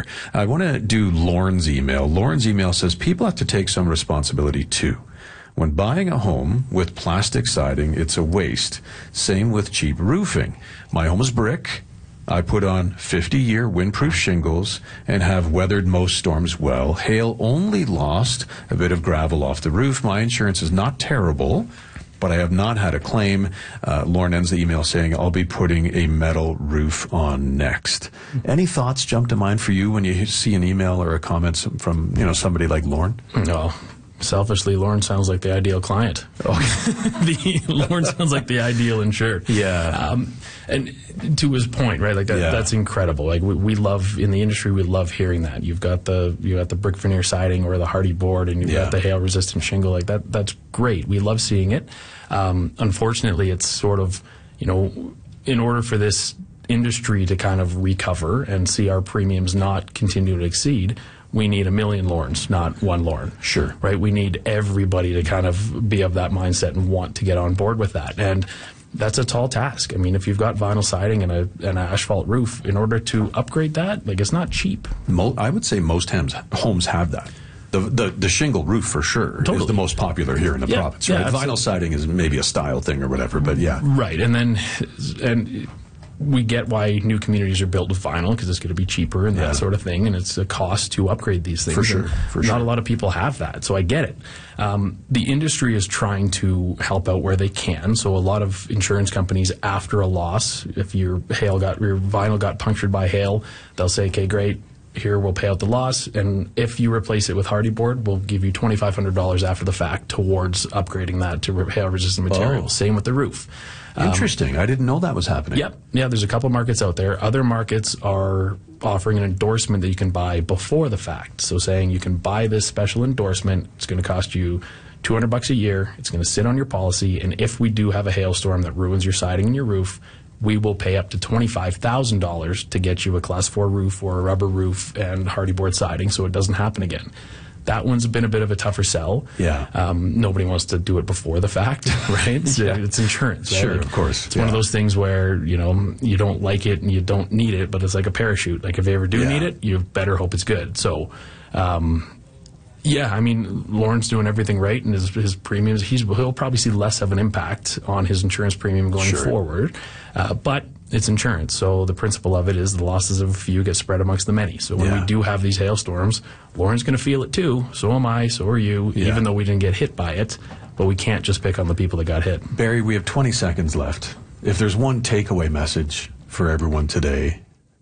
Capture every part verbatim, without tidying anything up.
here. I want to do Lauren's email. Lauren's email says people have to take some responsibility too. When buying a home with plastic siding, it's a waste. Same with cheap roofing. My home is brick. I put on fifty-year windproof shingles and have weathered most storms well. Hail only lost a bit of gravel off the roof. My insurance is not terrible, but I have not had a claim. Uh, Lauren ends the email saying, I'll be putting a metal roof on next. Any thoughts jump to mind for you when you see an email or a comment from, you know, somebody like Lauren? No. Selfishly, Lauren sounds like the ideal client. Oh. the, Lauren sounds like the ideal insured. Yeah. Um, and to his point, right? Like that, yeah. that's incredible. Like we, we love in the industry, we love hearing that. You've got the you got the brick veneer siding or the hardy board, and you've yeah. got the hail resistant shingle. Like that, that's great. We love seeing it. Um, unfortunately, it's sort of, you know, in order for this industry to kind of recover and see our premiums not continue to exceed, we need a million Laurens, not one Lauren. Sure. Right? We need everybody to kind of be of that mindset and want to get on board with that. And that's a tall task. I mean, if you've got vinyl siding and, a, and an asphalt roof, in order to upgrade that, like, it's not cheap. Mo- I would say most homes, homes have that. The, the the shingle roof, for sure, totally. is the most popular here in the yeah, province. Yeah, right? Vinyl siding is maybe a style thing or whatever, but yeah. Right. And then... and. We get why new communities are built with vinyl because it's going to be cheaper and that yeah. sort of thing, and it's a cost to upgrade these things. For sure, for sure. Not a lot of people have that, so I get it. Um, the industry is trying to help out where they can. So a lot of insurance companies, after a loss, if your hail got your vinyl got punctured by hail, they'll say, "Okay, great. Here, we'll pay out the loss, and if you replace it with hardy board, we'll give you twenty-five hundred dollars after the fact towards upgrading that to hail-resistant material." Oh. Same with the roof. Interesting. Um, I didn't know that was happening. Yep. Yeah, there's a couple markets out there. Other markets are offering an endorsement that you can buy before the fact. So saying you can buy this special endorsement, it's going to cost you two hundred bucks a year. It's going to sit on your policy, and if we do have a hailstorm that ruins your siding and your roof, we will pay up to twenty-five thousand dollars to get you a class four roof or a rubber roof and hardy board siding so it doesn't happen again. That one's been a bit of a tougher sell. Yeah. Um, nobody wants to do it before the fact, right? It's, yeah. it's insurance, right? Sure, Like, of course. It's yeah. one of those things where, you know, you don't like it and you don't need it, but it's like a parachute. Like if you ever do yeah. need it, you better hope it's good. So, um, yeah, I mean, Lauren's doing everything right, and his, his premiums, he's, he'll probably see less of an impact on his insurance premium going Sure. forward. Uh, but it's insurance, so the principle of it is the losses of a few get spread amongst the many. So when yeah. we do have these hailstorms, Lauren's going to feel it too. So am I. So are you. Yeah. Even though we didn't get hit by it, but we can't just pick on the people that got hit. Barry, we have twenty seconds left. If there's one takeaway message for everyone today,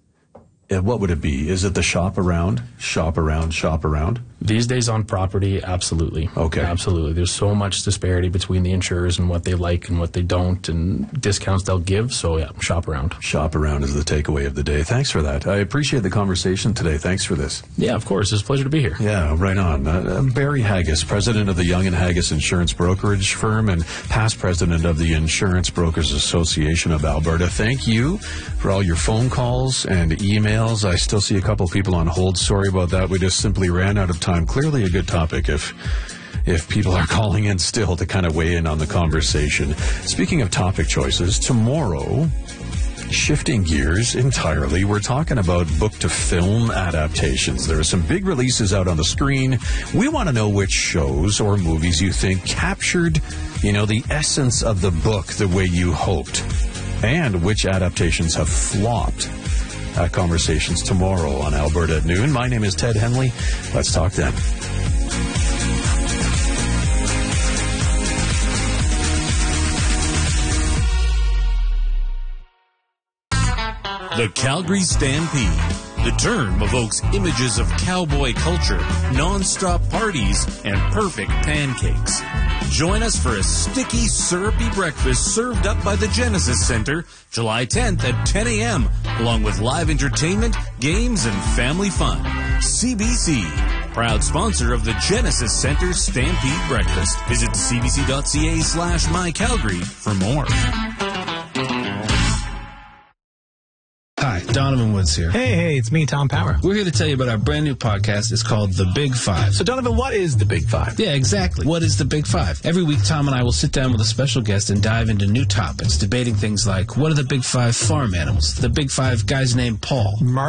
what would it be? Is it the shop around, shop around, shop around? These days on property, absolutely. Okay. Absolutely. There's so much disparity between the insurers and what they like and what they don't and discounts they'll give. So, yeah, shop around. Shop around is the takeaway of the day. Thanks for that. I appreciate the conversation today. Thanks for this. Yeah, of course. It's a pleasure to be here. Yeah, right on. Uh, Barry Haggis, president of the Young and Haggis Insurance Brokerage Firm and past president of the Insurance Brokers Association of Alberta. Thank you for all your phone calls and emails. I still see a couple people on hold. Sorry about that. We just simply ran out of time. Clearly a good topic if if people are calling in still to kind of weigh in on the conversation. Speaking of topic choices, tomorrow, shifting gears entirely, we're talking about book-to-film adaptations. There are some big releases out on the screen. We want to know which shows or movies you think captured, you know, the essence of the book the way you hoped, and which adaptations have flopped. Uh, conversations tomorrow on Alberta at noon. My name is Ted Henley. Let's talk then. The Calgary Stampede. The term evokes images of cowboy culture, non-stop parties, and perfect pancakes. Join us for a sticky, syrupy breakfast served up by the Genesis Center, July tenth at ten a.m., along with live entertainment, games, and family fun. C B C, proud sponsor of the Genesis Center Stampede Breakfast. Visit cbc.ca slash mycalgary for more. Hi, Donovan Woods here. Hey, hey, it's me, Tom Power. We're here to tell you about our brand new podcast. It's called The Big Five. So, Donovan, what is The Big Five? Yeah, exactly. What is The Big Five? Every week, Tom and I will sit down with a special guest and dive into new topics, debating things like, what are the Big Five farm animals? The Big Five guys named Paul. Mark